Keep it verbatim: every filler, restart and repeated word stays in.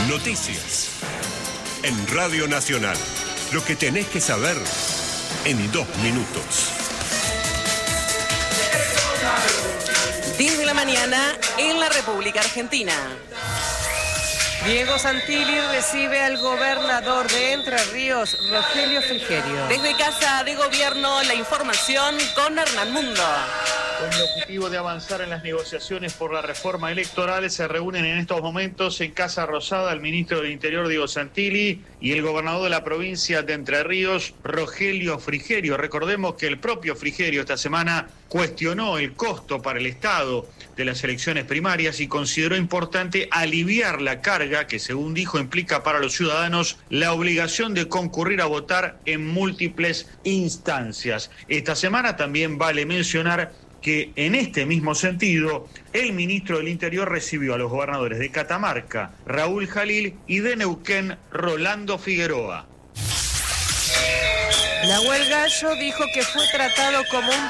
Noticias. En Radio Nacional. Lo que tenés que saber en dos minutos. diez de la mañana en la República Argentina. Diego Santilli recibe al gobernador de Entre Ríos, Rogelio Frigerio. Desde Casa de Gobierno, la información con Hernán Mundo. Con el objetivo de avanzar en las negociaciones por la reforma electoral, se reúnen en estos momentos en Casa Rosada el ministro del Interior, Diego Santilli, y el gobernador de la provincia de Entre Ríos, Rogelio Frigerio. Recordemos que el propio Frigerio esta semana cuestionó el costo para el Estado de las elecciones primarias y consideró importante aliviar la carga que, según dijo, implica para los ciudadanos la obligación de concurrir a votar en múltiples instancias. Esta semana también vale mencionar que en este mismo sentido, el ministro del Interior recibió a los gobernadores de Catamarca, Raúl Jalil, y de Neuquén, Rolando Figueroa. Nahuel Gallo dijo que fue tratado como un